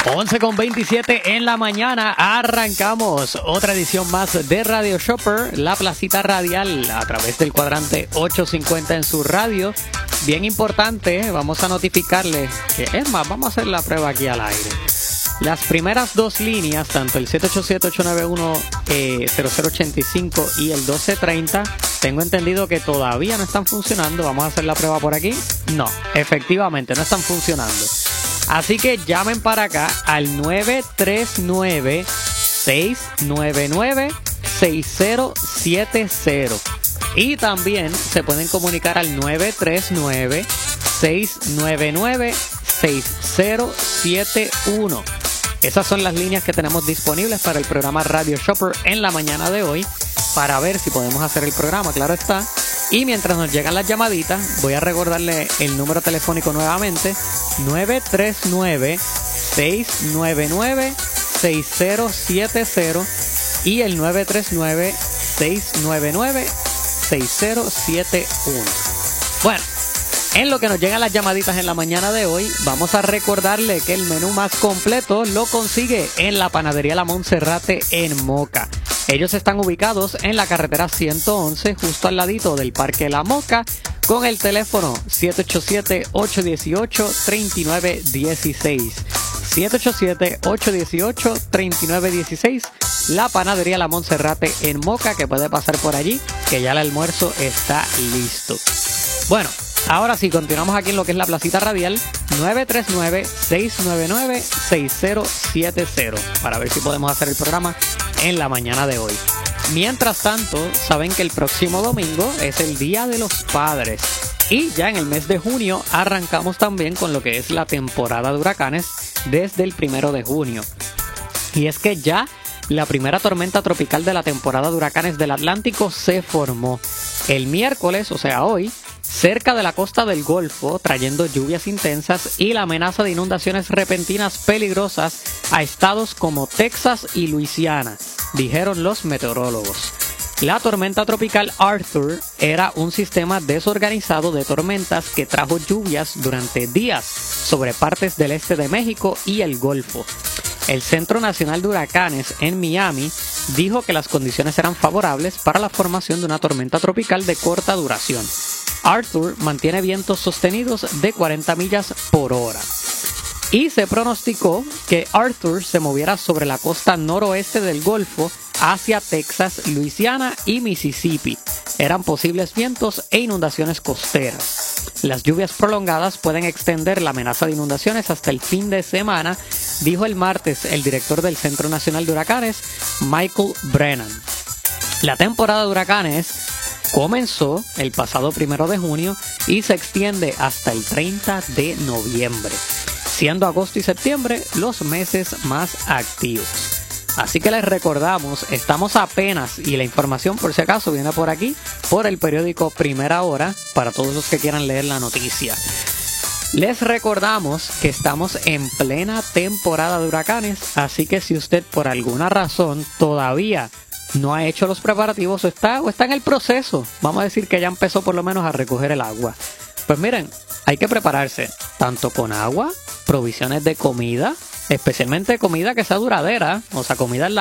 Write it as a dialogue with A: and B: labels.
A: 11:27 en la mañana, arrancamos otra edición más de Radio Shopper, la placita radial a través del cuadrante 850 en su radio. Bien importante, vamos a notificarle que es más, vamos a hacer la prueba aquí al aire. Las primeras dos líneas, tanto el 787-891-0085 y el 1230, tengo entendido que todavía no están funcionando. Vamos a hacer la prueba por aquí. No, efectivamente no están funcionando. Así que llamen para acá al 939-699-6070. Y también se pueden comunicar al 939-699-6071. Esas son las líneas que tenemos disponibles para el programa Radio Shopper en la mañana de hoy, para ver si podemos hacer el programa, claro está. Y mientras nos llegan las llamaditas, voy a recordarle el número telefónico nuevamente: 939-699-6070 y el 939-699-6071. Bueno, en lo que nos llegan las llamaditas en la mañana de hoy, vamos a recordarle que el menú más completo lo consigue en la Panadería La Monserrate en Moca. Ellos están ubicados en la carretera 111, justo al ladito del Parque La Moca, con el teléfono 787-818-3916. 787-818-3916. La Panadería La Monserrate en Moca, que puede pasar por allí, que ya el almuerzo está listo. Bueno, ahora sí, continuamos aquí en lo que es la placita radial, 939-699-6070, para ver si podemos hacer el programa en la mañana de hoy. Mientras tanto, saben que el próximo domingo es el Día de los Padres. Y ya en el mes de junio arrancamos también con lo que es la temporada de huracanes desde el 1 de junio. Y es que ya la primera tormenta tropical de la temporada de huracanes del Atlántico se formó el miércoles, o sea hoy, cerca de la costa del Golfo, trayendo lluvias intensas y la amenaza de inundaciones repentinas peligrosas a estados como Texas y Luisiana, dijeron los meteorólogos. La tormenta tropical Arthur era un sistema desorganizado de tormentas que trajo lluvias durante días sobre partes del este de México y el Golfo. El Centro Nacional de Huracanes en Miami dijo que las condiciones eran favorables para la formación de una tormenta tropical de corta duración. Arthur mantiene vientos sostenidos de 40 millas por hora. Y se pronosticó que Arthur se moviera sobre la costa noroeste del Golfo hacia Texas, Luisiana y Mississippi. Eran posibles vientos e inundaciones costeras. Las lluvias prolongadas pueden extender la amenaza de inundaciones hasta el fin de semana, dijo el martes el director del Centro Nacional de Huracanes, Michael Brennan. La temporada de huracanes comenzó el pasado 1 de junio y se extiende hasta el 30 de noviembre, siendo agosto y septiembre los meses más activos. Así que les recordamos, estamos apenas, y la información por si acaso viene por aquí, por el periódico Primera Hora, para todos los que quieran leer la noticia. Les recordamos que estamos en plena temporada de huracanes, así que si usted por alguna razón todavía no ha hecho los preparativos o está en el proceso, vamos a decir que ya empezó por lo menos a recoger el agua, pues miren, hay que prepararse tanto con agua, provisiones de comida, especialmente comida que sea duradera, o sea, comida